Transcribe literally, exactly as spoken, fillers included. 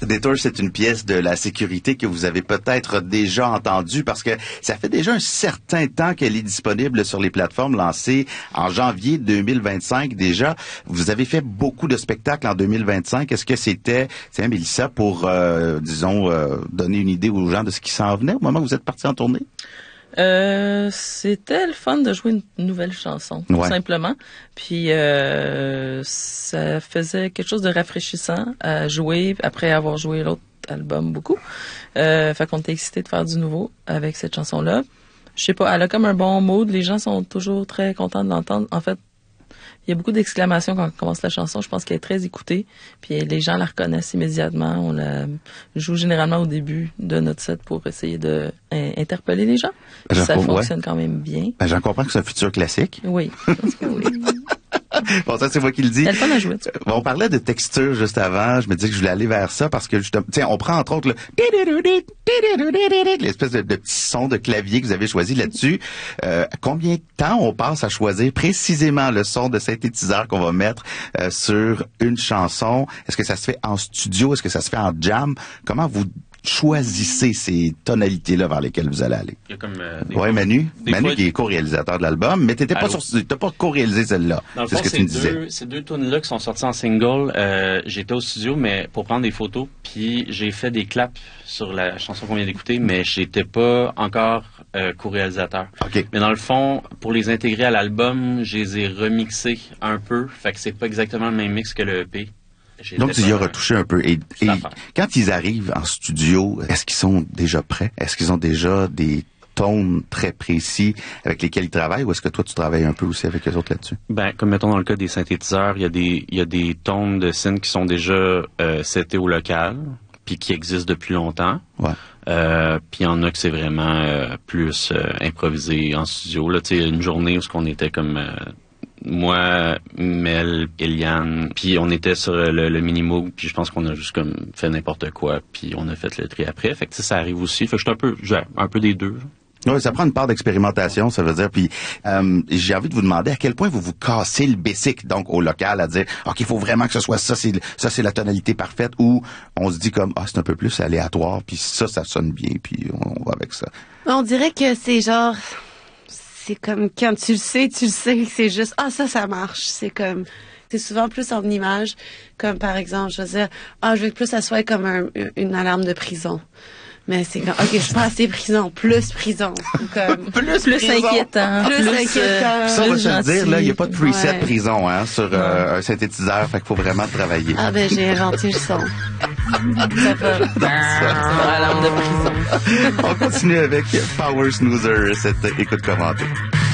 Détour, c'est une pièce de la sécurité que vous avez peut-être déjà entendue parce que ça fait déjà un certain temps qu'elle est disponible sur les plateformes lancées en janvier deux mille vingt-cinq déjà. Vous avez fait beaucoup de spectacles en deux mille vingt-cinq. Est-ce que c'était, tiens, Mélissa, pour, euh, disons, euh, donner une idée aux gens de ce qui s'en venait au moment où vous êtes partis en tournée? Euh, c'était le fun de jouer une nouvelle chanson, tout ouais. simplement. Puis euh, ça faisait quelque chose de rafraîchissant à jouer après avoir joué l'autre album beaucoup. Euh, fait qu'on était excités de faire du nouveau avec cette chanson-là. Je sais pas, elle a comme un bon mood. Les gens sont toujours très contents de l'entendre. En fait, il y a beaucoup d'exclamations quand on commence la chanson. Je pense qu'elle est très écoutée. Puis les gens la reconnaissent immédiatement. On la joue généralement au début de notre set pour essayer de euh, interpeller les gens. Puis ça fonctionne ouais. quand même bien. Ben, j'en comprends que c'est un futur classique. Oui, je pense que oui. Bon, ça, c'est moi qui le dis. C'est le fun à jouer. On parlait de texture juste avant. Je me disais que je voulais aller vers ça parce que, tiens, on prend entre autres le l'espèce de, de petit son de clavier que vous avez choisi là-dessus. Euh, combien de temps on passe à choisir précisément le son de synthétiseur qu'on va mettre euh, sur une chanson? Est-ce que ça se fait en studio? Est-ce que ça se fait en jam? Comment vous choisissez ces tonalités-là vers lesquelles vous allez aller? Il y a comme, euh, ouais, Manu. Manu fois, qui est co-réalisateur de l'album, mais t'étais pas sur, t'as pas co-réalisé celle-là. C'est ce que tu me disais. Deux, ces deux tunes-là qui sont sorties en single, euh, j'étais au studio, mais pour prendre des photos, puis j'ai fait des claps sur la chanson qu'on vient d'écouter, mais j'étais pas encore euh, co-réalisateur. Okay. Mais dans le fond, pour les intégrer à l'album, je les ai remixés un peu, fait que c'est pas exactement le même mix que le E P. Donc, tu y as retouché un peu. Et, et quand ils arrivent en studio, est-ce qu'ils sont déjà prêts? Est-ce qu'ils ont déjà des tones très précis avec lesquels ils travaillent ou est-ce que toi, tu travailles un peu aussi avec les autres là-dessus? Ben, comme mettons dans le cas des synthétiseurs, il y a des, il y a des tones de synth qui sont déjà euh, setés au local puis qui existent depuis longtemps. Ouais. Euh, puis il y en a que c'est vraiment euh, plus euh, improvisé en studio. Là, tu sais, une journée où ce qu'on était comme... Euh, moi, Mel, Eliane, puis on était sur le, le mini-moog, puis je pense qu'on a juste comme fait n'importe quoi, puis on a fait le tri après. Fait que ça arrive aussi. Fait que je suis un peu, un peu des deux. Oui, ça prend une part d'expérimentation, ça veut dire. Puis euh, j'ai envie de vous demander à quel point vous vous cassez le basic, donc au local, à dire ok, il faut vraiment que ce soit ça, c'est ça, c'est la tonalité parfaite, ou on se dit comme ah c'est un peu plus aléatoire, puis ça, ça sonne bien, puis on, on va avec ça. On dirait que c'est genre c'est comme quand tu le sais, tu le sais, c'est juste ah ça ça marche, c'est comme c'est souvent plus en image, comme par exemple, je veux dire ah je veux que plus ça soit comme un, une alarme de prison. Mais c'est comme, ok, je suis pas assez prison, plus prison. Comme, plus plus prison. inquiétant. Plus, plus inquiétant. Euh, ça, on va se le dire, là, il n'y a pas de preset ouais. prison, hein, sur euh, un synthétiseur, fait qu'il faut vraiment travailler. Ah, ben, j'ai inventé le son. Ça va. Alarme de prison. On continue avec Power Snoozer, cette écoute commentée.